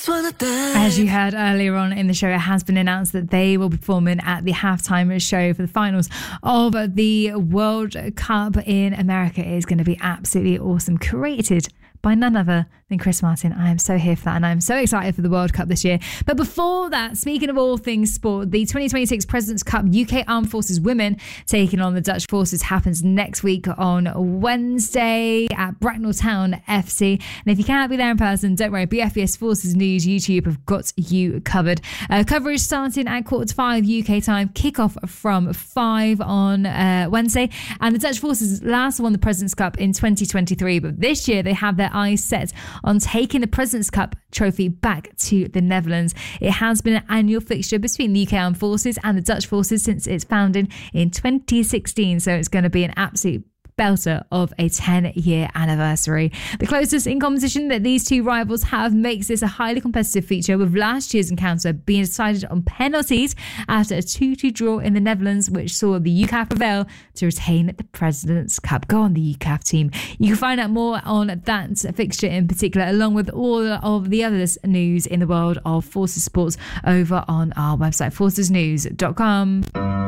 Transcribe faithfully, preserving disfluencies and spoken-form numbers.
As you heard earlier on in the show, it has been announced that they will be performing at the halftime show for the finals of the World Cup in America. It is going to be absolutely awesome. Created by none other than Chris Martin. I am so here for that, and I'm so excited for the World Cup this year. But before that, speaking of all things sport, the twenty twenty-six President's Cup U K Armed Forces Women taking on the Dutch Forces happens next week on Wednesday at Bracknell Town F C. And if you can't be there in person, don't worry, B F B S Forces News YouTube have got you covered. Uh, coverage starting at quarter to five U K time, kickoff from five on uh, Wednesday. And the Dutch Forces last won the President's Cup in twenty twenty-three, but this year they have their eyes set on taking the President's Cup trophy back to the Netherlands. It has been an annual fixture between the U K Armed Forces and the Dutch Forces since its founding in twenty sixteen, so it's going to be an absolute belter of a ten-year anniversary. The closest in competition that these two rivals have makes this a highly competitive feature, with last year's encounter being decided on penalties after a two two draw in the Netherlands, which saw the U C A F prevail to retain the President's Cup. Go on, the U C A F team. You can find out more on that fixture in particular, along with all of the other news in the world of Forces sports, over on our website, forces news dot com.